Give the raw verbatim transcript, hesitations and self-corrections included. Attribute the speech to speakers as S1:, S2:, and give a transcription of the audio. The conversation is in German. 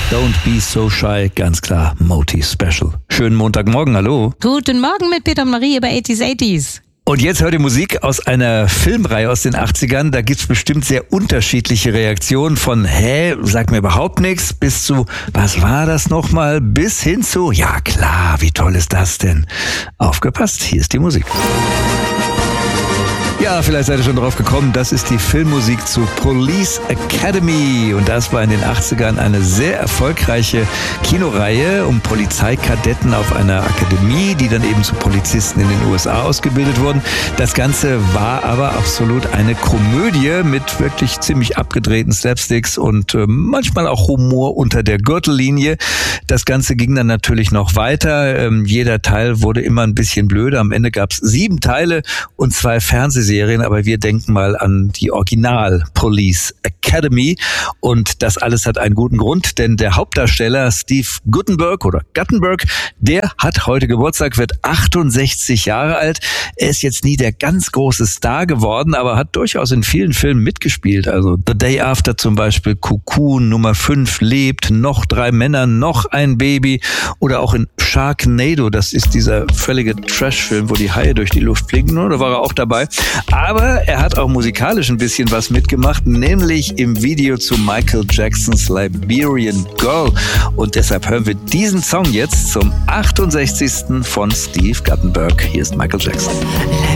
S1: Don't be so shy, ganz klar, Moti Special. Schönen Montagmorgen, hallo.
S2: Guten Morgen mit Peter und Marie über achtziger achtziger.
S1: Und jetzt hört ihr Musik aus einer Filmreihe aus den achtzigern. Da gibt's bestimmt sehr unterschiedliche Reaktionen von, hä, sagt mir überhaupt nichts, bis zu, was war das nochmal, bis hin zu, ja klar, wie toll ist das denn? Aufgepasst, hier ist die Musik. Ja, vielleicht seid ihr schon drauf gekommen, das ist die Filmmusik zu Police Academy und das war in den achtzigern eine sehr erfolgreiche Kinoreihe um Polizeikadetten auf einer Akademie, die dann eben zu Polizisten in den U S A ausgebildet wurden. Das Ganze war aber absolut eine Komödie mit wirklich ziemlich abgedrehten Slapsticks und äh, manchmal auch Humor unter der Gürtellinie. Das Ganze ging dann natürlich noch weiter. Ähm, jeder Teil wurde immer ein bisschen blöder. Am Ende gab es sieben Teile und zwei Fernsehserien. Serien, aber wir denken mal an die Original Police Academy und das alles hat einen guten Grund, denn der Hauptdarsteller Steve Guttenberg oder Guttenberg, der hat heute Geburtstag, wird achtundsechzig Jahre alt. Er ist jetzt nie der ganz große Star geworden, aber hat durchaus in vielen Filmen mitgespielt, also The Day After zum Beispiel, Cocoon, Nummer fünf, Lebt, Noch drei Männer, Noch ein Baby oder auch in Sharknado, das ist dieser völlige Trash-Film, wo die Haie durch die Luft fliegen, da war er auch dabei. Aber er hat auch musikalisch ein bisschen was mitgemacht, nämlich im Video zu Michael Jacksons Liberian Girl. Und deshalb hören wir diesen Song jetzt zum achtundsechzigsten von Steve Guttenberg. Hier ist Michael Jackson.